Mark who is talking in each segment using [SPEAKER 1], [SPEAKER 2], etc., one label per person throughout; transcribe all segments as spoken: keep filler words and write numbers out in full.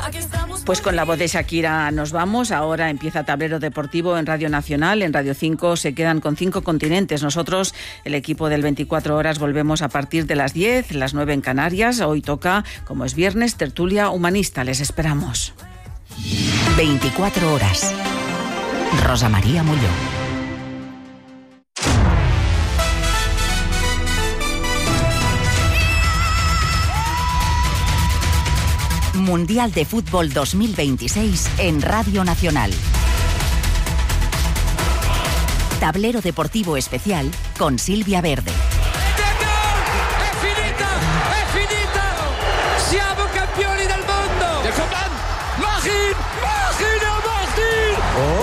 [SPEAKER 1] Pues con la voz de Shakira nos vamos. Ahora empieza Tablero Deportivo en Radio Nacional. En Radio cinco se quedan con cinco continentes. Nosotros, el equipo del veinticuatro horas, volvemos a partir de las diez, las nueve en Canarias. Hoy toca, como es viernes, tertulia humanista. Les esperamos.
[SPEAKER 2] veinticuatro horas. Rosa María Molló. Mundial de Fútbol dos mil veintiséis en Radio Nacional. Tablero Deportivo Especial con Silvia Verde.
[SPEAKER 3] È finita! È finita! Siamo campioni del mondo! Der kommt an! Mach ihn! Mach ihn! Er macht ihn! Oh!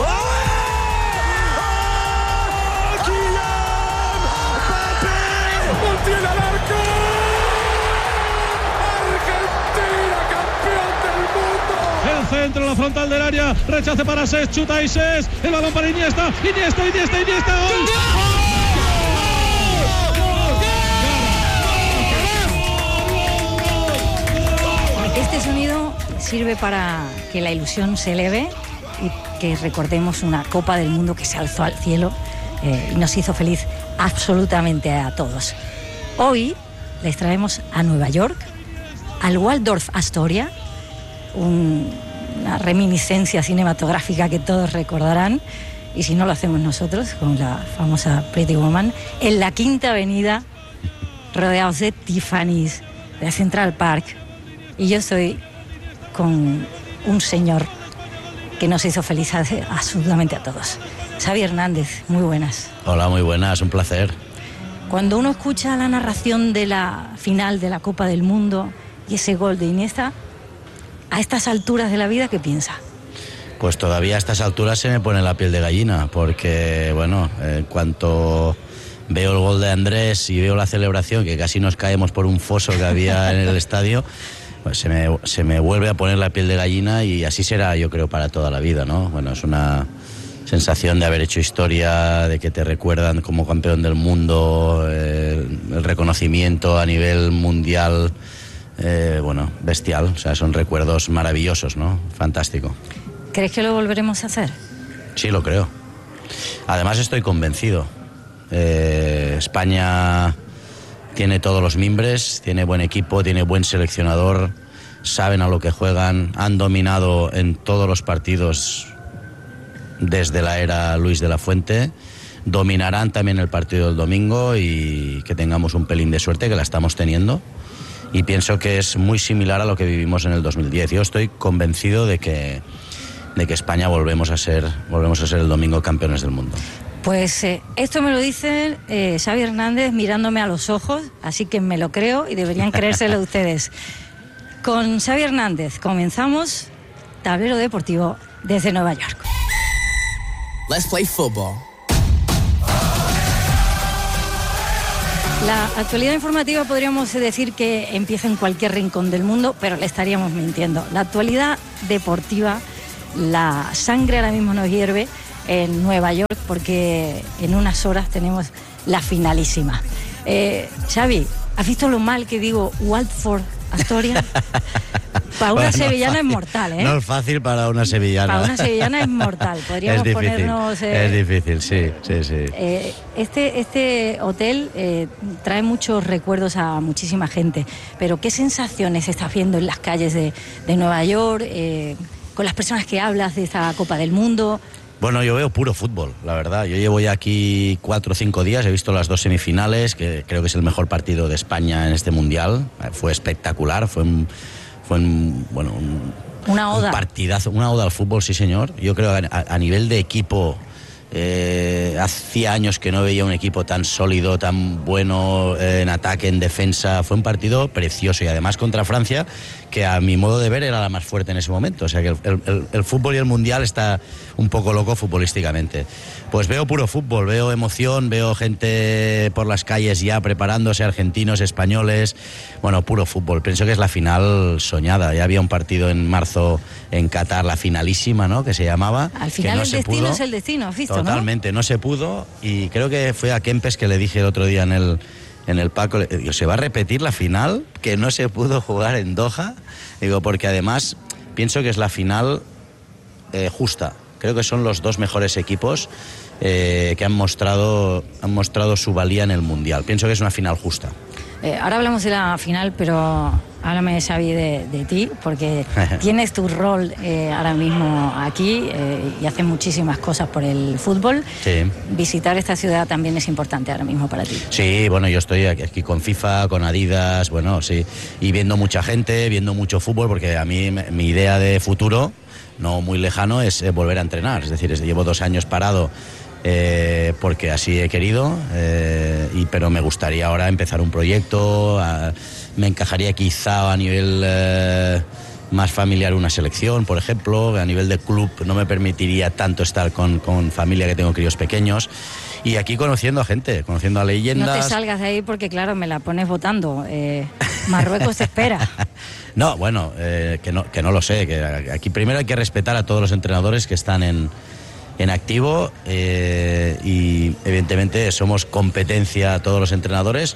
[SPEAKER 3] Oh! Kylian Mbappé! Und tiene al arco!
[SPEAKER 4] El centro, la frontal del área, rechace para Sés, chuta y Sés, el balón para Iniesta, Iniesta, Iniesta, Iniesta, ¡gol!
[SPEAKER 5] Este sonido sirve para que la ilusión se eleve y que recordemos una Copa del Mundo que se alzó al cielo eh, y nos hizo feliz absolutamente a todos. Hoy les traemos a Nueva York, al Waldorf Astoria, un, una reminiscencia cinematográfica que todos recordarán, y si no lo hacemos nosotros, con la famosa Pretty Woman, en la Quinta Avenida, rodeados de Tiffany's, de Central Park, y yo estoy con un señor que nos hizo feliz a, absolutamente a todos. Xavi Hernández, muy buenas.
[SPEAKER 6] Hola, muy buenas, un placer.
[SPEAKER 5] Cuando uno escucha la narración de la final de la Copa del Mundo y ese gol de Iniesta, a estas alturas de la vida, ¿qué piensa?
[SPEAKER 6] Pues todavía a estas alturas se me pone la piel de gallina, porque, bueno, en cuanto veo el gol de Andrés y veo la celebración, que casi nos caemos por un foso que había en el estadio, pues se me, se me vuelve a poner la piel de gallina, y así será, yo creo, para toda la vida, ¿no? Bueno, es una sensación de haber hecho historia, de que te recuerdan como campeón del mundo, eh, el reconocimiento a nivel mundial. Eh, bueno, bestial, o sea, son recuerdos maravillosos, ¿no? Fantástico.
[SPEAKER 5] ¿Crees que lo volveremos a hacer?
[SPEAKER 6] Sí, lo creo. Además estoy convencido. Eh, España tiene todos los mimbres, tiene buen equipo, tiene buen seleccionador, saben a lo que juegan, han dominado en todos los partidos desde la era Luis de la Fuente, dominarán también el partido del domingo, y que tengamos un pelín de suerte, que la estamos teniendo. Y pienso que es muy similar a lo que vivimos en el dos mil diez. Yo estoy convencido de que, de que España volvemos a ser, volvemos a ser el domingo campeones del mundo.
[SPEAKER 5] Pues eh, esto me lo dice eh, Xavi Hernández mirándome a los ojos, así que me lo creo y deberían creérselo ustedes. Con Xavi Hernández comenzamos Tablero Deportivo desde Nueva York.
[SPEAKER 7] Let's play football.
[SPEAKER 5] La actualidad informativa podríamos decir que empieza en cualquier rincón del mundo, pero le estaríamos mintiendo. La actualidad deportiva, la sangre ahora mismo nos hierve en Nueva York, porque en unas horas tenemos la finalísima. Eh, Xavi, ¿has visto lo mal que digo Waldorf Astoria? Para una bueno, sevillana no es, es mortal, ¿eh?
[SPEAKER 6] No es fácil para una sevillana.
[SPEAKER 5] Para una sevillana es mortal. Podríamos
[SPEAKER 6] es difícil,
[SPEAKER 5] ponernos... Eh,
[SPEAKER 6] es difícil, sí, sí, sí.
[SPEAKER 5] Eh, este, este hotel eh, trae muchos recuerdos a muchísima gente, pero ¿qué sensaciones estás viendo en las calles de, de Nueva York, eh, con las personas que hablas de esta Copa del Mundo?
[SPEAKER 6] Bueno, yo veo puro fútbol, la verdad. Yo llevo ya aquí cuatro o cinco días, he visto las dos semifinales, que creo que es el mejor partido de España en este Mundial. Fue espectacular, fue un... Fue un, bueno, un,
[SPEAKER 5] una oda.
[SPEAKER 6] un partidazo, una oda al fútbol, sí señor. Yo creo que a, a nivel de equipo, eh, hacía años que no veía un equipo tan sólido, tan bueno eh, en ataque, en defensa. Fue un partido precioso, y además contra Francia, que a mi modo de ver era la más fuerte en ese momento. O sea que el, el, el fútbol y el Mundial está un poco loco futbolísticamente. Pues veo puro fútbol, veo emoción, veo gente por las calles ya preparándose, argentinos, españoles. Bueno, puro fútbol. Pienso que es la final soñada. Ya había un partido en marzo en Qatar, la finalísima, ¿no?, que se llamaba.
[SPEAKER 5] Al final
[SPEAKER 6] no
[SPEAKER 5] el destino pudo. Es el destino, ¿has visto?
[SPEAKER 6] Totalmente, ¿no? no se pudo, y creo que fue a Kempes que le dije el otro día en el... en el Paco, digo, ¿se va a repetir la final que no se pudo jugar en Doha? Digo, porque además pienso que es la final eh, justa. Creo que son los dos mejores equipos eh, que han mostrado, han mostrado su valía en el Mundial. Pienso que es una final justa.
[SPEAKER 5] Eh, ahora hablamos de la final, pero háblame, Xavi, de, de ti, porque tienes tu rol eh, ahora mismo aquí eh, y haces muchísimas cosas por el fútbol.
[SPEAKER 6] Sí. Visitar
[SPEAKER 5] esta ciudad también es importante ahora mismo para ti.
[SPEAKER 6] Sí, bueno, yo estoy aquí con FIFA, con Adidas, bueno, sí, y viendo mucha gente, viendo mucho fútbol, porque a mí mi idea de futuro, no muy lejano, es volver a entrenar. Es decir, llevo dos años parado eh, porque así he querido, eh, y, pero me gustaría ahora empezar un proyecto. A, me encajaría quizá a nivel eh, más familiar una selección, por ejemplo. A nivel de club no me permitiría tanto estar con, con familia, que tengo críos pequeños. Y aquí conociendo a gente, conociendo a leyendas.
[SPEAKER 5] No te salgas de ahí porque, claro, me la pones votando. Eh, Marruecos te espera.
[SPEAKER 6] No, bueno, eh, que, no, que no lo sé. Que aquí primero hay que respetar a todos los entrenadores que están en, en activo eh, y evidentemente somos competencia todos los entrenadores,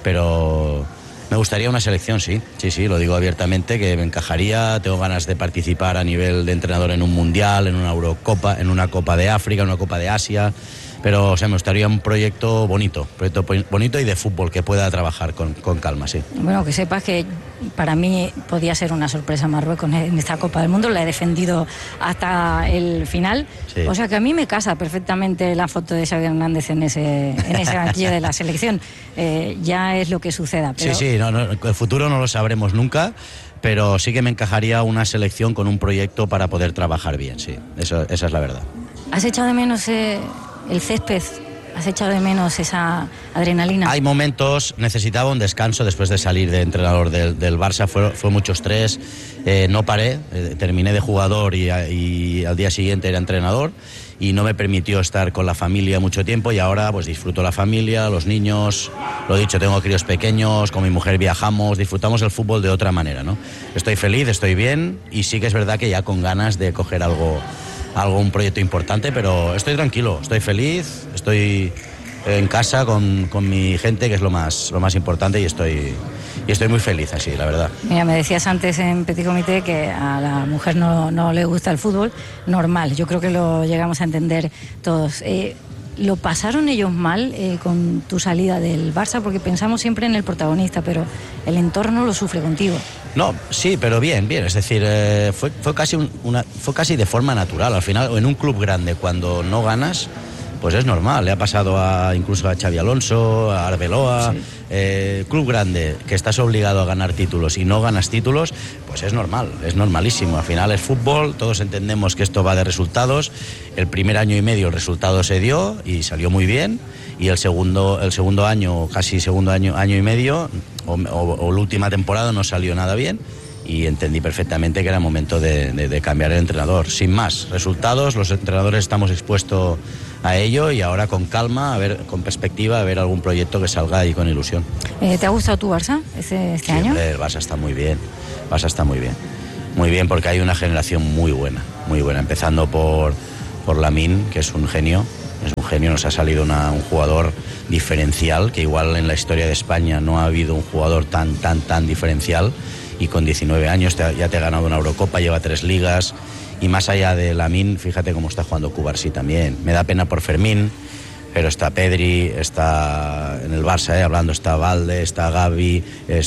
[SPEAKER 6] pero me gustaría una selección, sí. Sí, sí, lo digo abiertamente, que me encajaría. Tengo ganas de participar a nivel de entrenador en un mundial, en una Eurocopa, en una Copa de África, en una Copa de Asia. Pero, o sea, me gustaría un proyecto bonito, proyecto bonito y de fútbol que pueda trabajar con, con calma, sí.
[SPEAKER 5] Bueno, que sepas que para mí podía ser una sorpresa Marruecos en esta Copa del Mundo, la he defendido hasta el final. Sí. O sea que a mí me casa perfectamente la foto de Xavi Hernández en ese, en ese banquillo de la selección. Eh, ya es lo que suceda. Pero...
[SPEAKER 6] Sí, sí, no, no, el futuro no lo sabremos nunca, pero sí que me encajaría una selección con un proyecto para poder trabajar bien, sí. Eso, esa es la verdad.
[SPEAKER 5] ¿Has echado de menos eh, el césped? ¿Has echado de menos esa adrenalina?
[SPEAKER 6] Hay momentos, necesitaba un descanso después de salir de entrenador del, del Barça, fue, fue mucho estrés, eh, no paré, eh, terminé de jugador y, y al día siguiente era entrenador y no me permitió estar con la familia mucho tiempo, y ahora pues disfruto la familia, los niños, lo dicho, tengo críos pequeños, con mi mujer viajamos, disfrutamos el fútbol de otra manera, ¿no? Estoy feliz, estoy bien, y sí que es verdad que ya con ganas de coger algo... algo, un proyecto importante, pero estoy tranquilo, estoy feliz, estoy en casa con, con mi gente, que es lo más, lo más importante, y estoy, y estoy muy feliz así, la verdad.
[SPEAKER 5] Mira, me decías antes en Petit Comité que a la mujer no, no le gusta el fútbol, normal, yo creo que lo llegamos a entender todos. Eh, ¿Lo pasaron ellos mal eh, con tu salida del Barça? Porque pensamos siempre en el protagonista, pero el entorno lo sufre contigo.
[SPEAKER 6] No, sí, pero bien, bien. Es decir, eh, fue, fue, casi un, una, fue casi de forma natural. Al final, en un club grande, cuando no ganas, pues es normal. Le ha pasado a, incluso a Xabi Alonso, a Arbeloa. Sí. Eh, club grande, que estás obligado a ganar títulos y no ganas títulos, pues es normal, es normalísimo. Al final es fútbol, todos entendemos que esto va de resultados. El primer año y medio el resultado se dio y salió muy bien, y el segundo, el segundo año, casi segundo año, año y medio, o, o, o la última temporada no salió nada bien, y entendí perfectamente que era momento de, de, de cambiar el entrenador. Sin más, resultados, los entrenadores estamos expuestos a ello, y ahora con calma, a ver, con perspectiva, a ver algún proyecto que salga ahí con ilusión.
[SPEAKER 5] Eh, ¿Te ha gustado tu Barça este, este
[SPEAKER 6] sí,
[SPEAKER 5] año?
[SPEAKER 6] Hombre, el Barça está muy bien, el Barça está muy bien, muy bien, porque hay una generación muy buena, muy buena, empezando por, por Lamine, que es un genio, es un genio, nos ha salido una, un jugador diferencial, que igual en la historia de España no ha habido un jugador tan, tan, tan diferencial, y con diecinueve años te, ya te ha ganado una Eurocopa, lleva tres ligas. Y más allá de Lamine, fíjate cómo está jugando Cubarsí también. Me da pena por Fermín, pero está Pedri, está en el Barça, eh, hablando, está Valde, está Gavi,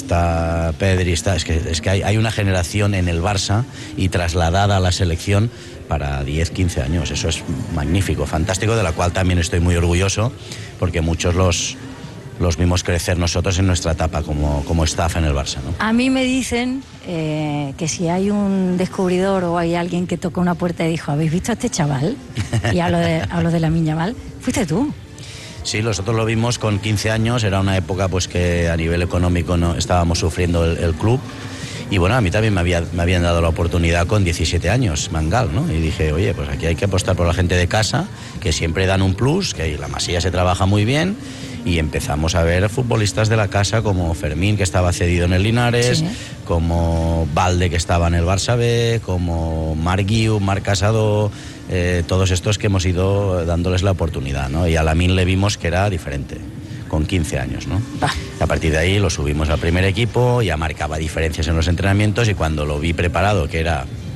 [SPEAKER 6] está Pedri, está, es que, es que hay, hay una generación en el Barça y trasladada a la selección para diez, quince años. Eso es magnífico, fantástico, de la cual también estoy muy orgulloso, porque muchos los... los vimos crecer nosotros en nuestra etapa como, como staff en el Barça, ¿no?
[SPEAKER 5] A mí me dicen eh, que si hay un descubridor o hay alguien que toca una puerta y dijo, ¿habéis visto a este chaval? Y hablo de, hablo de Lamine Yamal, fuiste tú.
[SPEAKER 6] Sí, nosotros lo vimos con quince años, era una época pues que a nivel económico no estábamos sufriendo el, el club, y bueno, a mí también me, había, me habían dado la oportunidad con diecisiete años, Mangal, ¿no? Y dije, oye, pues aquí hay que apostar por la gente de casa, que siempre dan un plus, que la Masía se trabaja muy bien. Y empezamos a ver futbolistas de la casa como Fermín, que estaba cedido en el Linares, sí, ¿eh? Como Valde, que estaba en el Barça B, como Marc Guiu, Marc Casado, eh, todos estos que hemos ido dándoles la oportunidad, ¿no? Y a Lamine le vimos que era diferente, con quince años, ¿no? Ah. A partir de ahí lo subimos al primer equipo, ya marcaba diferencias en los entrenamientos, y cuando lo vi preparado, que era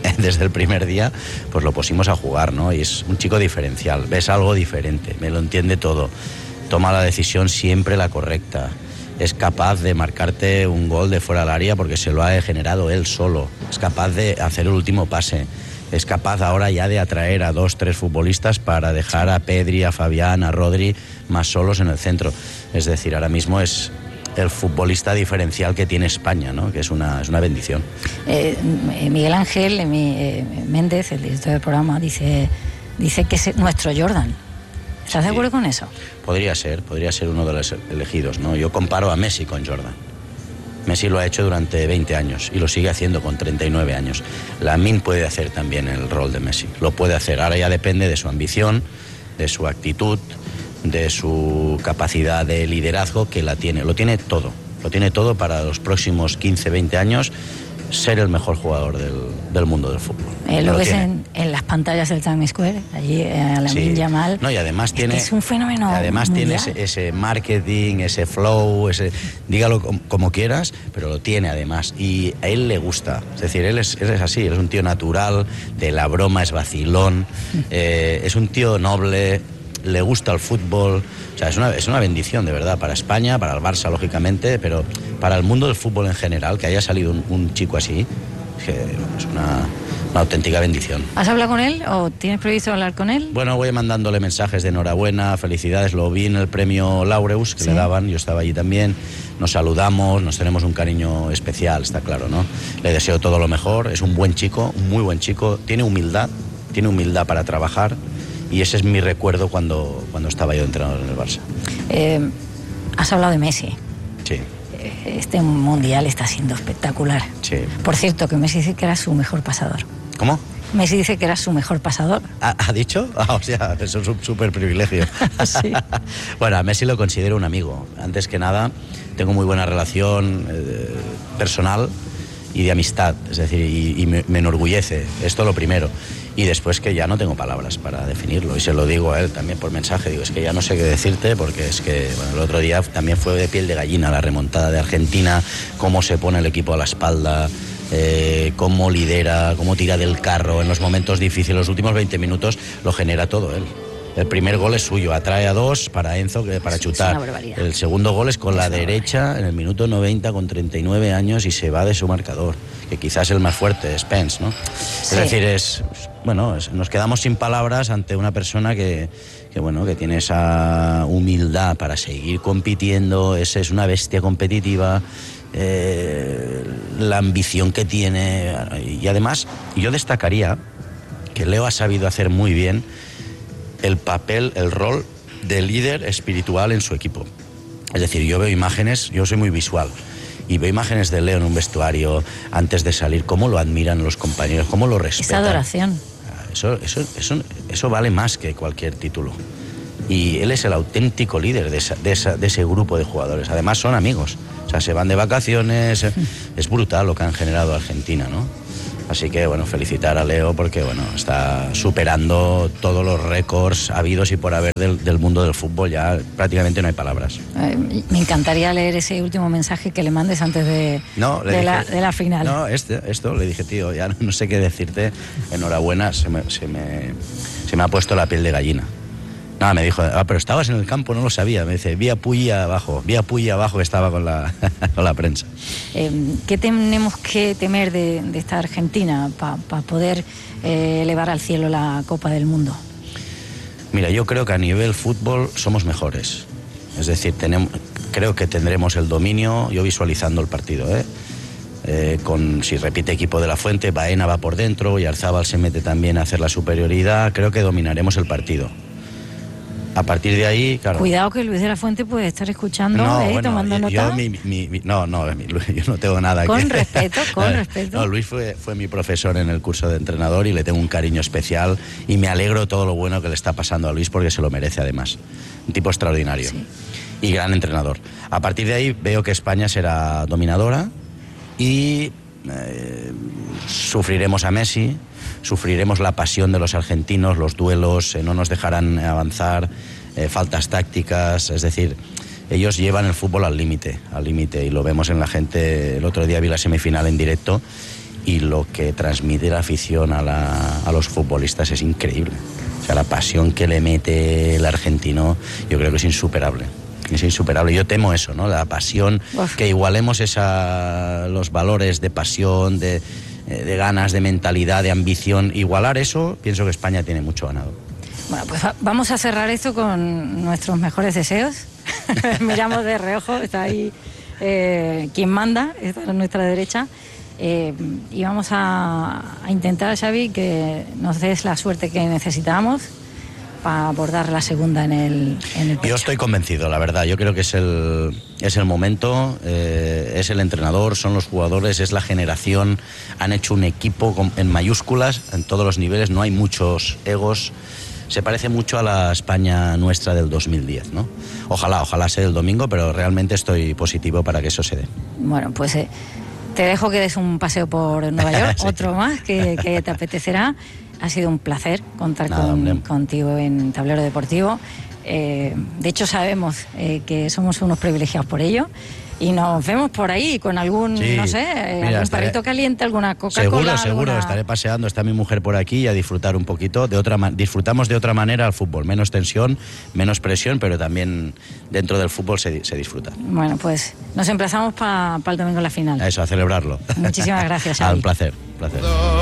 [SPEAKER 6] desde el primer día, pues lo pusimos a jugar, ¿no? Y es un chico diferencial, ves algo diferente, me lo entiende todo, toma la decisión siempre la correcta, es capaz de marcarte un gol de fuera del área porque se lo ha generado él solo, es capaz de hacer el último pase, es capaz ahora ya de atraer a dos, tres futbolistas para dejar a Pedri, a Fabián, a Rodri más solos en el centro. Es decir, ahora mismo es el futbolista diferencial que tiene España, ¿no? Que es una, es una bendición.
[SPEAKER 5] Eh, Miguel Ángel eh, Méndez, el director del programa, dice, dice que es nuestro Jordan. ¿Estás sí. de acuerdo con eso?
[SPEAKER 6] Podría ser, podría ser uno de los elegidos, ¿no? Yo comparo a Messi con Jordan. Messi lo ha hecho durante veinte años y lo sigue haciendo con treinta y nueve años. Lamine puede hacer también el rol de Messi, lo puede hacer. Ahora ya depende de su ambición, de su actitud, de su capacidad de liderazgo, que la tiene. Lo tiene todo, lo tiene todo para los próximos quince, veinte años ser el mejor jugador del, del mundo del fútbol.
[SPEAKER 5] Eh, lo, lo ves en, en las pantallas del Times Square, allí a Lamine sí. Yamal.
[SPEAKER 6] No, y además es tiene.
[SPEAKER 5] Es un fenómeno.
[SPEAKER 6] Además
[SPEAKER 5] mundial.
[SPEAKER 6] tiene ese, ese marketing, ese flow, ese, dígalo como, como quieras, pero lo tiene además. Y a él le gusta. Es decir, él es, él es así, él es un tío natural, de la broma, es vacilón, eh, es un tío noble, le gusta el fútbol. O sea, es una, es una bendición, de verdad, para España, para el Barça, lógicamente, pero para el mundo del fútbol en general, que haya salido un, un chico así, que es una, una auténtica bendición.
[SPEAKER 5] ¿Has hablado con él o tienes previsto hablar con él?
[SPEAKER 6] Bueno, voy mandándole mensajes de enhorabuena, felicidades, lo vi en el premio Laureus que ¿sí? le daban, yo estaba allí también, nos saludamos, nos tenemos un cariño especial, está claro, ¿no? Le deseo todo lo mejor, es un buen chico, un muy buen chico, tiene humildad, tiene humildad para trabajar. Y ese es mi recuerdo cuando, cuando estaba yo entrenador en el Barça.
[SPEAKER 5] Eh, has hablado de Messi.
[SPEAKER 6] Sí.
[SPEAKER 5] Este mundial está siendo espectacular.
[SPEAKER 6] Sí.
[SPEAKER 5] Por cierto, que Messi dice que era su mejor pasador.
[SPEAKER 6] ¿Cómo?
[SPEAKER 5] Messi dice que era su mejor pasador.
[SPEAKER 6] ¿Ha, ha dicho? Ah, o sea, eso es un súper privilegio.
[SPEAKER 5] Sí.
[SPEAKER 6] Bueno, a Messi lo considero un amigo. Antes que nada, tengo muy buena relación eh, personal y de amistad. Es decir, y, y me, me enorgullece. Esto lo primero. Y después que ya no tengo palabras para definirlo, y se lo digo a él también por mensaje, digo, es que ya no sé qué decirte, porque es que, bueno, el otro día también fue de piel de gallina la remontada de Argentina, cómo se pone el equipo a la espalda, eh, cómo lidera, cómo tira del carro en los momentos difíciles, los últimos veinte minutos lo genera todo él. El primer gol es suyo, atrae a dos para Enzo, para chutar. El segundo gol es con la derecha en el minuto noventa con treinta y nueve años y se va de su marcador, que quizás es el más fuerte, Spence, ¿no? Sí. Es decir, es bueno, es, nos quedamos sin palabras ante una persona que, que bueno, que tiene esa humildad para seguir compitiendo, es, es una bestia competitiva, eh, la ambición que tiene, y además yo destacaría que Leo ha sabido hacer muy bien el papel, el rol de líder espiritual en su equipo. Es decir, yo veo imágenes, yo soy muy visual, y veo imágenes de Leo en un vestuario antes de salir, cómo lo admiran los compañeros, cómo lo respetan.
[SPEAKER 5] Esa adoración.
[SPEAKER 6] Eso, eso, eso, eso vale más que cualquier título. Y él es el auténtico líder de, esa, de, esa, de ese grupo de jugadores. Además son amigos, o sea, se van de vacaciones, es brutal lo que han generado Argentina, ¿no? Así que, bueno, felicitar a Leo porque, bueno, está superando todos los récords habidos y por haber del, del mundo del fútbol. Ya prácticamente no hay palabras.
[SPEAKER 5] Eh, me encantaría leer ese último mensaje que le mandes antes de,
[SPEAKER 6] no, le
[SPEAKER 5] de,
[SPEAKER 6] dije,
[SPEAKER 5] la, de la final.
[SPEAKER 6] No, este, esto le dije, tío, ya no, no sé qué decirte. Enhorabuena, se me, se, me, se me ha puesto la piel de gallina. No, me dijo, ah, pero estabas en el campo, no lo sabía. Me dice, vi a Puyi abajo, vi a Puyi abajo que estaba con la, con la prensa.
[SPEAKER 5] Eh, ¿Qué tenemos que temer de, de esta Argentina para pa poder eh, elevar al cielo la Copa del Mundo?
[SPEAKER 6] Mira, yo creo que a nivel fútbol somos mejores. Es decir, tenemos, creo que tendremos el dominio, yo visualizando el partido, ¿eh? Eh, con, si repite equipo de la Fuente, Baena va por dentro y Arzábal se mete también a hacer la superioridad, creo que dominaremos el partido. A partir de ahí, claro.
[SPEAKER 5] Cuidado que Luis de la Fuente puede estar escuchando,
[SPEAKER 6] no,
[SPEAKER 5] eh,
[SPEAKER 6] bueno,
[SPEAKER 5] tomando
[SPEAKER 6] yo,
[SPEAKER 5] nota.
[SPEAKER 6] Yo, mi, mi, mi, no, no, mi, yo no tengo nada
[SPEAKER 5] con
[SPEAKER 6] que...
[SPEAKER 5] respeto, con respeto.
[SPEAKER 6] No, Luis fue, fue mi profesor en el curso de entrenador y le tengo un cariño especial y me alegro todo lo bueno que le está pasando a Luis porque se lo merece además. Un tipo extraordinario, sí, y gran entrenador. A partir de ahí veo que España será dominadora y eh, sufriremos a Messi, sufriremos la pasión de los argentinos, los duelos, eh, no nos dejarán avanzar, eh, faltas tácticas, es decir, ellos llevan el fútbol al límite, al límite, y lo vemos en la gente. El otro día vi la semifinal en directo y lo que transmite la afición a, la, a los futbolistas es increíble. O sea, la pasión que le mete el argentino yo creo que es insuperable. Es insuperable. Yo temo eso, ¿no? La pasión, Uf. que igualemos esa, los valores de pasión, de, de ganas, de mentalidad, de ambición. Igualar eso, pienso que España tiene mucho ganado.
[SPEAKER 5] Bueno, pues vamos a cerrar esto con nuestros mejores deseos. Miramos de reojo, está ahí eh, quien manda, está a nuestra derecha. Eh, y vamos a, a intentar, Xavi, que nos des la suerte que necesitamos para abordar la segunda en el, en el pecho.
[SPEAKER 6] Yo estoy convencido, la verdad. Yo creo que es el, es el momento, eh, es el entrenador, son los jugadores, es la generación. Han hecho un equipo con, en mayúsculas, en todos los niveles, no hay muchos egos. Se parece mucho a la España nuestra del dos mil diez, ¿no? Ojalá, ojalá sea el domingo, pero realmente estoy positivo para que eso se dé.
[SPEAKER 5] Bueno, pues... Eh... Te dejo que des un paseo por Nueva York, sí. Otro más que, que te apetecerá. Ha sido un placer contar Nada, con, contigo en Tablero Deportivo. Eh, de hecho, sabemos eh, que somos unos privilegiados por ello. Y nos vemos por ahí con algún, sí. no sé, Mira, algún estaré... perrito caliente, alguna Coca-Cola.
[SPEAKER 6] Seguro, seguro,
[SPEAKER 5] alguna...
[SPEAKER 6] estaré paseando, está mi mujer por aquí y a disfrutar un poquito. De otra man... Disfrutamos de otra manera al fútbol, menos tensión, menos presión, pero también dentro del fútbol se, se disfruta.
[SPEAKER 5] Bueno, pues nos emplazamos para pa el domingo en la final.
[SPEAKER 6] A eso, a celebrarlo.
[SPEAKER 5] Muchísimas gracias, Xavi.
[SPEAKER 6] Ah, un placer, un placer.